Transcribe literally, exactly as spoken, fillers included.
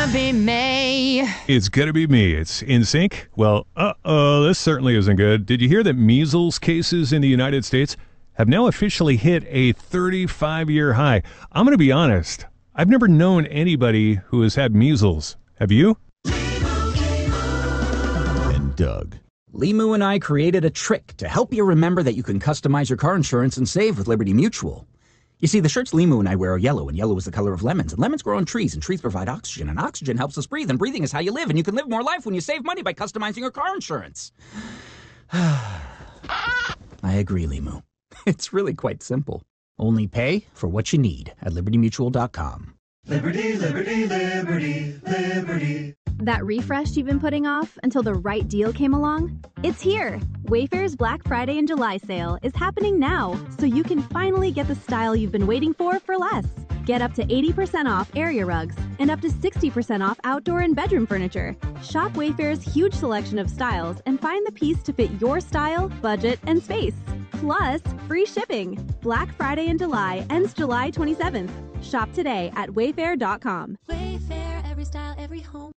gonna be me. It's gonna be me. It's In Sync. Well, uh-oh, this certainly isn't good. Did you hear that measles cases in the United States have now officially hit a thirty-five-year high? I'm gonna be honest. I've never known anybody who has had measles. Have you? And Doug. Limu and I created a trick to help you remember that you can customize your car insurance and save with Liberty Mutual. You see, the shirts Limu and I wear are yellow, and yellow is the color of lemons, and lemons grow on trees, and trees provide oxygen, and oxygen helps us breathe, and breathing is how you live, and you can live more life when you save money by customizing your car insurance. I agree, Limu. It's really quite simple. Only pay for what you need at liberty mutual dot com. Liberty, liberty, liberty, liberty. That refresh you've been putting off until the right deal came along? It's here! Wayfair's Black Friday and July sale is happening now, so you can finally get the style you've been waiting for for less. Get up to eighty percent off area rugs and up to sixty percent off outdoor and bedroom furniture. Shop Wayfair's huge selection of styles and find the piece to fit your style, budget, and space. Plus, free shipping. Black Friday in July ends July twenty-seventh. Shop today at wayfair dot com. Wayfair, every style, every home.